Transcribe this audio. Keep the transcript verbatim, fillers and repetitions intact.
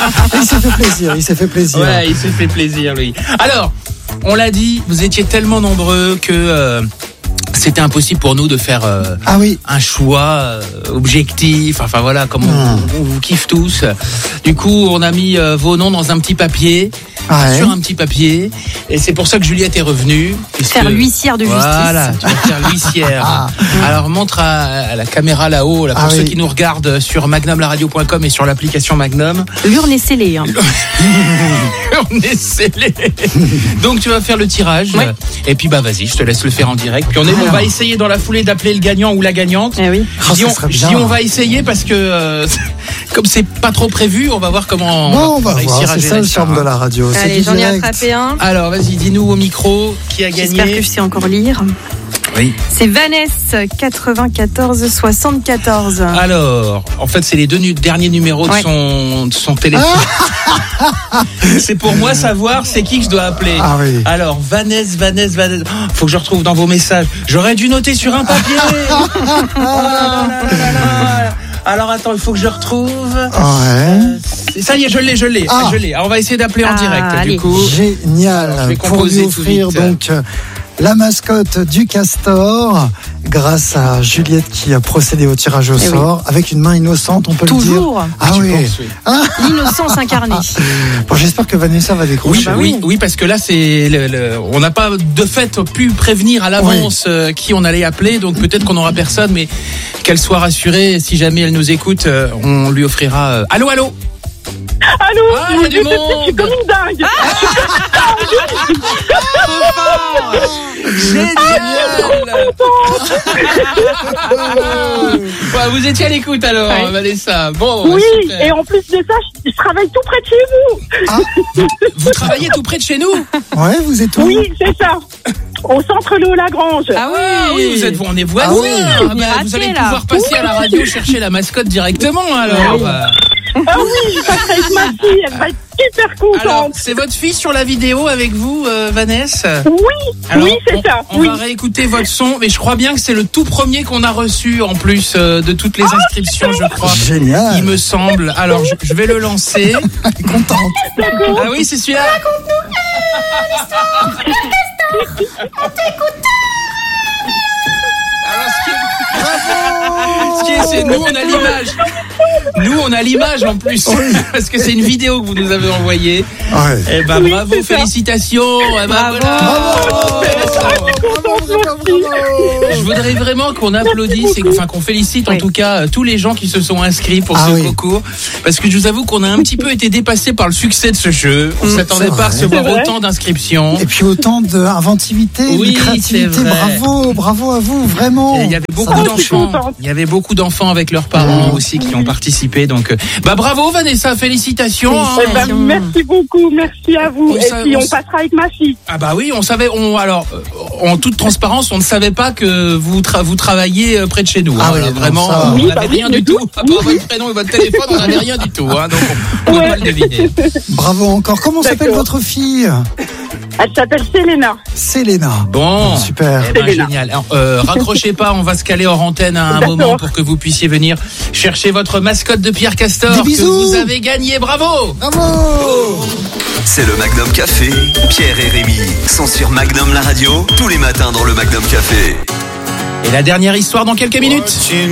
Il s'est fait plaisir, il s'est fait plaisir. Ouais, il s'est fait plaisir, lui. Alors, on l'a dit, vous étiez tellement nombreux que euh, c'était impossible pour nous de faire euh, ah oui. un choix euh, objectif. Enfin voilà, comme on, mmh. on vous kiffe tous. Du coup, on a mis euh, vos noms dans un petit papier. Ouais. Sur un petit papier, et c'est pour ça que Juliette est revenue. Faire l'huissière de justice. Voilà, tu vas faire l'huissière. Ah. Alors montre à, à la caméra là-haut, là, pour ah ceux oui. qui nous regardent sur magnum la radio point com et sur l'application Magnum. L'urne est scellée. Hein. L'urne est scellée. Donc tu vas faire le tirage. Ouais. Et puis bah vas-y, je te laisse le faire en direct. Puis on, est, on va essayer dans la foulée d'appeler le gagnant ou la gagnante. Eh oui. Je dis, Oh, on, je dis on va essayer parce que euh, comme c'est pas trop prévu, on va voir comment bon, on va, on va réussir voir, à c'est gérer ça le ça. charme de la radio. Allez, j'en ai attrapé un. Alors vas-y, dis-nous au micro qui a gagné. J'espère que je sais encore lire. Oui. C'est Vanessa quatre-vingt-quatorze soixante-quatorze. Alors, en fait, c'est les deux nu- derniers numéros de Ouais. son, de son téléphone. C'est pour moi savoir c'est qui que je dois appeler. Ah oui. Alors, Vanessa, Vanessa, Vanessa. Oh, faut que je retrouve dans vos messages. J'aurais dû noter sur un papier. Oh là là là là là. Alors attends, il faut que je retrouve. Ouais. Euh, ça y est, je l'ai, je l'ai, Ah. je l'ai. Alors on va essayer d'appeler en Ah, direct. allez. Du coup, Génial. Alors, je vais pour composer lui tout offrir vite. donc euh, la mascotte du Castor, grâce à Juliette qui a procédé au tirage au Eh sort, avec une main innocente, on peut Toujours. le dire. Ah tu oui. penses, oui. Ah. L'innocence incarnée. Bon, j'espère que Vanessa va décrocher. Oui, bah oui, oui. oui, parce que là, c'est le, le- on n'a pas de fait pu prévenir à l'avance euh, qui on allait appeler, donc peut-être qu'on n'aura personne, mais qu'elle soit rassurée. Si jamais elle nous écoute, euh, on lui offrira. Euh... Allô, allô. Allô, Ah, je il y a du je monde. suis comme une dingue. Génial. Ouais, vous étiez à l'écoute alors, Ouais. Vanessa. Bon, Oui, super. et en plus de ça, je, je travaille tout près de chez vous. Ah, Vous travaillez tout près de chez nous. ouais, vous êtes où? Oui, c'est ça. Au centre Léo Lagrange. Ah oui, Ah oui, vous êtes, on est voisins. Ah oui. Ah bah, Bien vous allez raté, là. pouvoir passer à la radio chercher la mascotte directement alors. Ah oui, je passerai avec ma fille, elle va être super Alors, contente. c'est votre fille sur la vidéo avec vous, euh, Vanessa? Oui, Alors, oui, c'est on, ça. On oui. va réécouter votre son, mais je crois bien que c'est le tout premier qu'on a reçu en plus euh, de toutes les inscriptions, je crois. Génial. Il me semble. Alors, je, je vais le lancer. Contente. Ah oui, c'est celui-là. Alors, ce qui est, ce qui est, c'est nous, on a l'image. Nous, on a l'image en plus, parce que c'est une vidéo que vous nous avez envoyée. Ouais. Eh ben, Oui, bravo, c'est ça. félicitations. Eh ben, Bravo. voilà. Bravo. Contente, merci. Je voudrais vraiment qu'on applaudisse, et, enfin qu'on félicite en Oui. tout cas euh, tous les gens qui se sont inscrits pour Ah ce oui. concours, parce que je vous avoue qu'on a un petit peu été dépassé par le succès de ce jeu. On Mmh, s'attendait c'est pas à vrai. recevoir C'est vrai. autant d'inscriptions. Et puis autant d'inventivité, Oui, de créativité. c'est vrai. Bravo, bravo à vous, vraiment. Et il y avait beaucoup Ça- je suis d'enfants. contente. Il y avait beaucoup d'enfants avec leurs parents Mmh. aussi qui ont participé. Donc, euh, bah bravo Vanessa, félicitations. hein. Eh ben, merci beaucoup, merci à vous. On Et s'a- puis on on s- passera avec ma fille. Ah bah oui, on savait. On alors, euh, en toute transparence, on ne savait pas que vous tra- vous travailliez euh, près de chez nous. Ah hein. oui, Voilà, non, vraiment, ça- on Oui, n'avait bah oui, rien le du tout. doute. À part votre prénom et votre téléphone, on n'avait rien du tout. Hein, donc, on ne pouvait Ouais. pas le deviner. Bravo encore. Comment D'accord. s'appelle votre fille? Elle s'appelle Selena. Selena. Bon, Super. Eh ben, Selena. génial. Alors, euh, raccrochez pas, on va se caler hors antenne à un D'accord. moment pour que vous puissiez venir chercher votre mascotte de Pierre Castor Des que bisous. vous avez gagné. Bravo. Bravo. C'est le Magnum Café. Pierre et Rémi sont sur Magnum la radio tous les matins dans le Magnum Café. Et la dernière histoire dans quelques minutes.